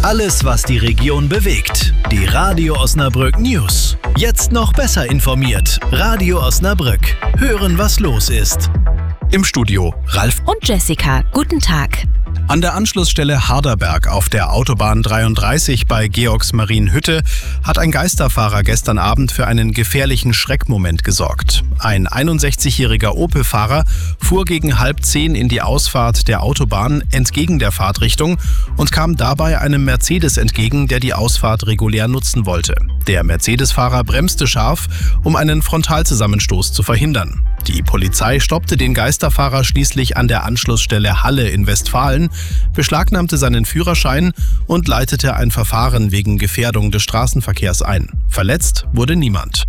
Alles, was die Region bewegt. Die Radio Osnabrück News. Jetzt noch besser informiert. Radio Osnabrück. Hören, was los ist. Im Studio Ralf und Jessica. Guten Tag. An der Anschlussstelle Harderberg auf der Autobahn 33 bei Georgsmarienhütte hat ein Geisterfahrer gestern Abend für einen gefährlichen Schreckmoment gesorgt. Ein 61-jähriger Opel-Fahrer fuhr gegen 9:30 in die Ausfahrt der Autobahn entgegen der Fahrtrichtung und kam dabei einem Mercedes entgegen, der die Ausfahrt regulär nutzen wollte. Der Mercedes-Fahrer bremste scharf, um einen Frontalzusammenstoß zu verhindern. Die Polizei stoppte den Geisterfahrer schließlich an der Anschlussstelle Halle in Westfalen, beschlagnahmte seinen Führerschein und leitete ein Verfahren wegen Gefährdung des Straßenverkehrs ein. Verletzt wurde niemand.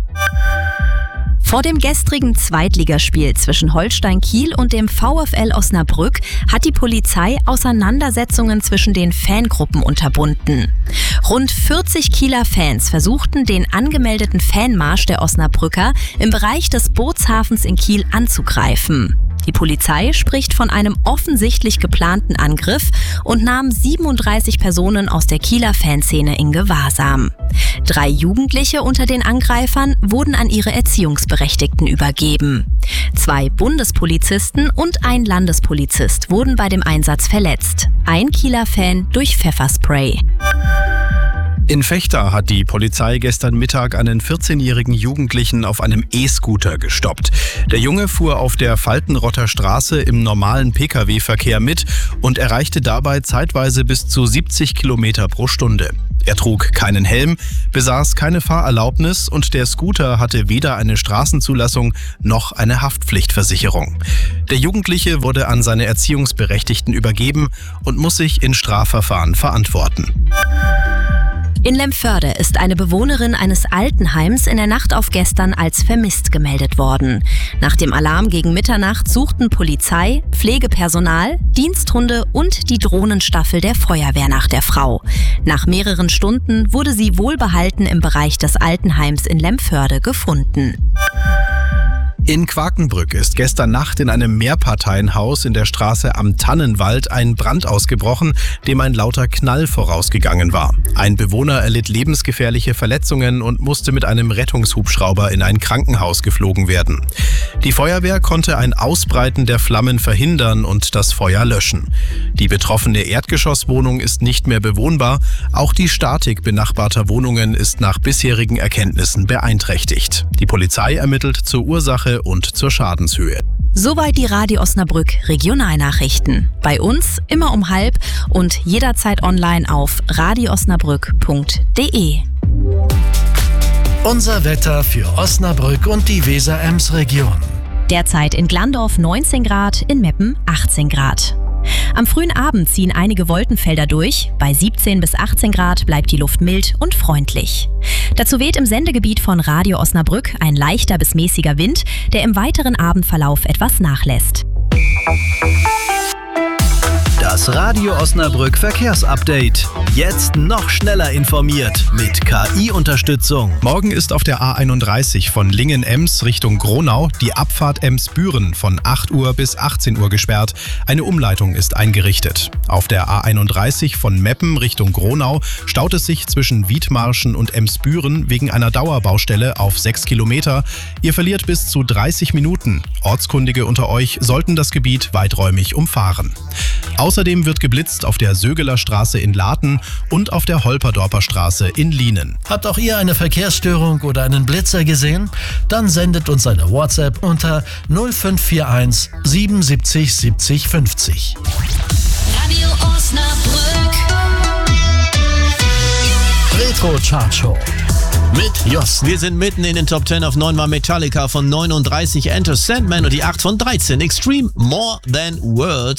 Vor dem gestrigen Zweitligaspiel zwischen Holstein Kiel und dem VfL Osnabrück hat die Polizei Auseinandersetzungen zwischen den Fangruppen unterbunden. Rund 40 Kieler Fans versuchten, den angemeldeten Fanmarsch der Osnabrücker im Bereich des Bootshafens in Kiel anzugreifen. Die Polizei spricht von einem offensichtlich geplanten Angriff und nahm 37 Personen aus der Kieler Fanszene in Gewahrsam. 3 Jugendliche unter den Angreifern wurden an ihre Erziehungsberechtigten übergeben. 2 Bundespolizisten und ein Landespolizist wurden bei dem Einsatz verletzt. Ein Kieler Fan durch Pfefferspray. In Vechta hat die Polizei gestern Mittag einen 14-jährigen Jugendlichen auf einem E-Scooter gestoppt. Der Junge fuhr auf der Faltenrotter Straße im normalen Pkw-Verkehr mit und erreichte dabei zeitweise bis zu 70 Kilometer pro Stunde. Er trug keinen Helm, besaß keine Fahrerlaubnis und der Scooter hatte weder eine Straßenzulassung noch eine Haftpflichtversicherung. Der Jugendliche wurde an seine Erziehungsberechtigten übergeben und muss sich in Strafverfahren verantworten. In Lemförde ist eine Bewohnerin eines Altenheims in der Nacht auf gestern als vermisst gemeldet worden. Nach dem Alarm gegen Mitternacht suchten Polizei, Pflegepersonal, Diensthunde und die Drohnenstaffel der Feuerwehr nach der Frau. Nach mehreren Stunden wurde sie wohlbehalten im Bereich des Altenheims in Lemförde gefunden. In Quakenbrück ist gestern Nacht in einem Mehrparteienhaus in der Straße Am Tannenwald ein Brand ausgebrochen, dem ein lauter Knall vorausgegangen war. Ein Bewohner erlitt lebensgefährliche Verletzungen und musste mit einem Rettungshubschrauber in ein Krankenhaus geflogen werden. Die Feuerwehr konnte ein Ausbreiten der Flammen verhindern und das Feuer löschen. Die betroffene Erdgeschosswohnung ist nicht mehr bewohnbar. Auch die Statik benachbarter Wohnungen ist nach bisherigen Erkenntnissen beeinträchtigt. Die Polizei ermittelt zur Ursache und zur Schadenshöhe. Soweit die Radio Osnabrück Regionalnachrichten. Bei uns immer um 12:30 und jederzeit online auf radioosnabrück.de. Unser Wetter für Osnabrück und die Weser-Ems-Region. Derzeit in Glandorf 19 Grad, in Meppen 18 Grad. Am frühen Abend ziehen einige Wolkenfelder durch. Bei 17 bis 18 Grad bleibt die Luft mild und freundlich. Dazu weht im Sendegebiet von Radio Osnabrück ein leichter bis mäßiger Wind, der im weiteren Abendverlauf etwas nachlässt. Das Radio Osnabrück Verkehrsupdate. Jetzt noch schneller informiert mit KI-Unterstützung. Morgen ist auf der A31 von Lingen-Ems Richtung Gronau die Abfahrt Ems-Büren von 8 Uhr bis 18 Uhr gesperrt. Eine Umleitung ist eingerichtet. Auf der A31 von Meppen Richtung Gronau staut es sich zwischen Wiedmarschen und Ems-Büren wegen einer Dauerbaustelle auf 6 Kilometer. Ihr verliert bis zu 30 Minuten. Ortskundige unter euch sollten das Gebiet weiträumig umfahren. Außerdem wird geblitzt auf der Sögeler Straße in Laten und auf der Holperdorper Straße in Lienen. Habt auch ihr eine Verkehrsstörung oder einen Blitzer gesehen? Dann sendet uns eine WhatsApp unter 0541 77 70 50. Radio Osnabrück. Retro Chart Show mit Jos. Wir sind mitten in den Top 10. Auf 9 war Metallica von 39, Enter Sandman und die 8 von 13, Extreme More Than Words.